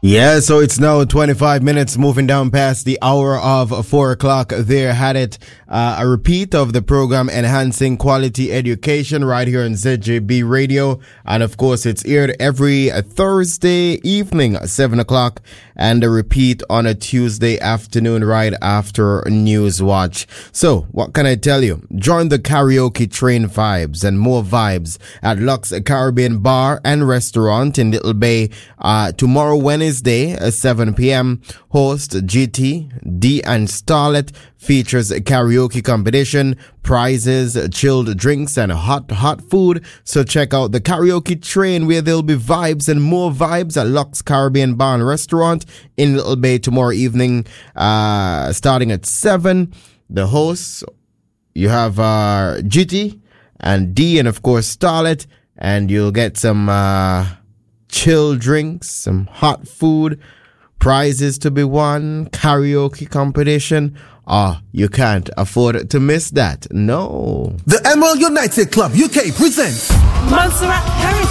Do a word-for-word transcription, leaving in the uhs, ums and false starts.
Yeah, so it's now twenty-five minutes moving down past the hour of four o'clock. There had it uh, a repeat of the program Enhancing Quality Education right here on Z J B Radio. And of course, it's aired every Thursday evening at seven o'clock and a repeat on a Tuesday afternoon right after News Watch. So, what can I tell you? Join the karaoke train vibes and more vibes at Lux Caribbean Bar and Restaurant in Little Bay uh, tomorrow, Wednesday at seven p.m. Host G T, D and Starlet features a karaoke competition, prizes, chilled drinks, and hot, hot food. So check out the karaoke train where there'll be vibes and more vibes at Lux Caribbean Bar and Restaurant in Little Bay tomorrow evening, uh, starting at seven. The hosts, you have uh, G T and D and of course Starlet, and you'll get some uh, chill drinks, some hot food, prizes to be won, karaoke competition. Ah, oh, you can't afford to miss that. No. The Emerald United Club U K presents Montserrat Heritage.